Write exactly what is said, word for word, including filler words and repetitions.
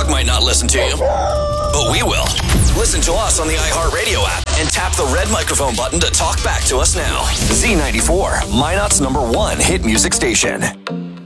dog might not listen to you, but we will. Listen to us on the iHeartRadio app and tap the red microphone button to talk back to us now. Z ninety-four, Minot's number one hit music station.